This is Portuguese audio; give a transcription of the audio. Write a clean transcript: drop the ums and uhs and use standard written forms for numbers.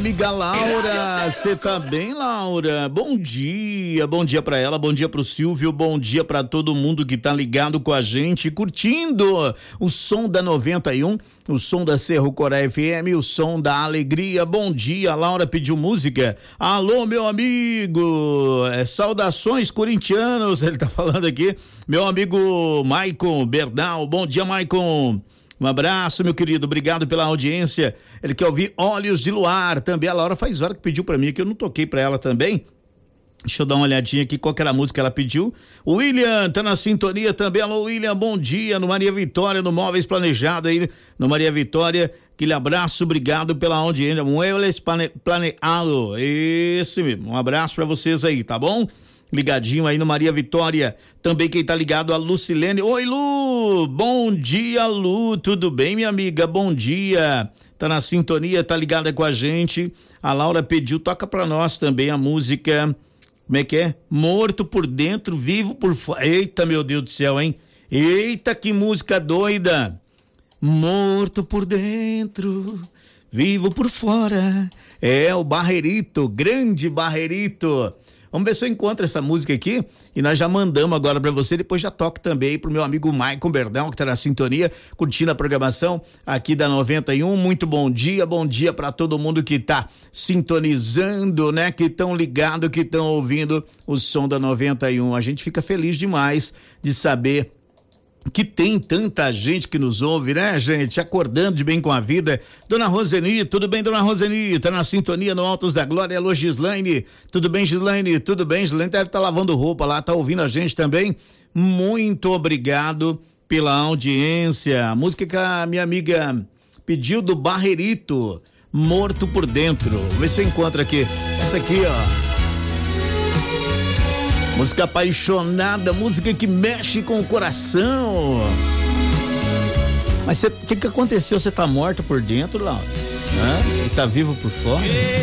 amiga Laura, você tá bem, Laura? Bom dia pra ela, bom dia pro Silvio, bom dia pra todo mundo que tá ligado com a gente, curtindo o som da 91, o som da Cerro Corá FM, o som da alegria. Bom dia, Laura pediu música. Alô, meu amigo, saudações corintianos, ele tá falando aqui, meu amigo Maicon Bernal. Bom dia, Maicon. Um abraço, meu querido, obrigado pela audiência. Ele quer ouvir Olhos de Luar também. A Laura faz hora que pediu pra mim, que eu não toquei pra ela também. Deixa eu dar uma olhadinha aqui, qual que era a música que ela pediu. O William tá na sintonia também. Alô, William, bom dia, no Maria Vitória, no Móveis Planejado aí, no Maria Vitória. Aquele abraço, obrigado pela audiência. Móveis Planeado, esse mesmo. Um abraço pra vocês aí, tá bom? Ligadinho aí no Maria Vitória. Também quem tá ligado, a Lucilene. Oi, Lu! Bom dia, Lu. Tudo bem, minha amiga? Bom dia. Tá na sintonia, tá ligada com a gente. A Laura pediu, toca pra nós também a música, como é que é? Morto por dentro, vivo por fora. Eita, meu Deus do céu, hein? Eita, que música doida. Morto por dentro, vivo por fora. É o Barreirito, grande Barreirito. Vamos ver se eu encontro essa música aqui e nós já mandamos agora pra você, depois já toco também pro meu amigo Maicon Bernal, que tá na sintonia, curtindo a programação aqui da 91. Muito bom dia pra todo mundo que tá sintonizando, né? Que estão ligados, que estão ouvindo o som da 91. A gente fica feliz demais de saber que tem tanta gente que nos ouve, né, gente? Acordando de bem com a vida. Dona Roseni, tudo bem, Dona Roseni? Tá na sintonia no Altos da Glória. Alô, Gislaine. Tudo bem, Gislaine? Tudo bem, Gislaine deve estar lavando roupa lá, tá ouvindo a gente também. Muito obrigado pela audiência. A música que a minha amiga pediu do Barreirito, Morto por Dentro. Vê se eu encontro aqui. Essa aqui, ó. Música apaixonada, música que mexe com o coração. Mas o que aconteceu? Você tá morto por dentro, Laura? E tá vivo por fora?